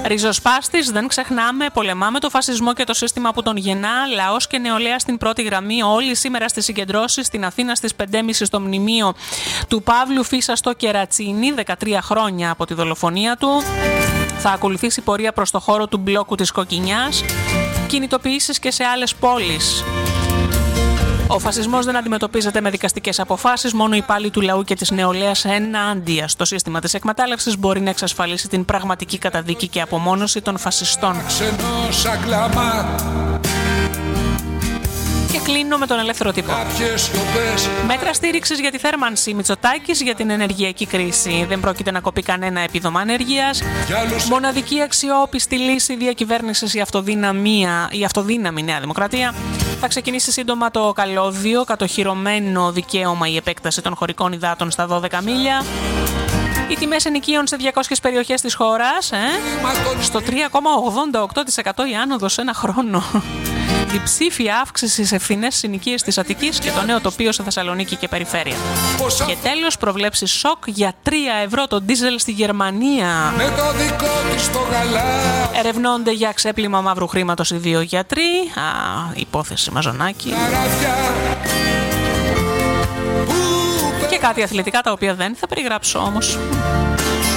Ριζοσπάστης, δεν ξεχνάμε, πολεμάμε το φασισμό και το σύστημα που τον γεννά. Λαός και νεολαία στην πρώτη γραμμή, όλοι σήμερα στις συγκεντρώσεις, στην Αθήνα στις 5.30 στο μνημείο του Παύλου Φίσα στο Κερατσίνι, 13 χρόνια από τη δολοφονία του. Θα ακολουθήσει πορεία προς το χώρο του μπλόκου της Κοκκινιάς, κινητοποιήσεις και σε άλλες πόλεις. Ο φασισμός δεν αντιμετωπίζεται με δικαστικές αποφάσεις, μόνο οι υπάλληλοι του λαού και της νεολαίας ενάντια στο σύστημα της εκμετάλλευσης μπορεί να εξασφαλίσει την πραγματική καταδίκη και απομόνωση των φασιστών. Και κλείνω με τον ελεύθερο τύπο. Μέτρα στήριξης για τη θέρμανση. Μητσοτάκης για την ενεργειακή κρίση. Δεν πρόκειται να κοπεί κανένα επίδομα ανεργίας. Μοναδική αξιόπιστη λύση διακυβέρνησης η αυτοδύναμη Νέα Δημοκρατία. Θα ξεκινήσει σύντομα το καλώδιο, κατοχυρωμένο δικαίωμα η επέκταση των χωρικών υδάτων στα 12 μίλια. Οι τιμές ενοικίων σε 200 περιοχές της χώρας, στο 3,88% η άνοδος σε ένα χρόνο. Διψήφια αύξηση σε φθηνές συνοικίες της Αττικής και το νέο τοπίο σε Θεσσαλονίκη και περιφέρεια. Και τέλος, προβλέψει σοκ για 3 ευρώ το ντίζελ στη Γερμανία. Ερευνώνται για ξέπλυμα μαύρου χρήματος οι 2 γιατροί. Υπόθεση Μαζονάκη. Και κάτι αθλητικά τα οποία δεν θα περιγράψω όμως.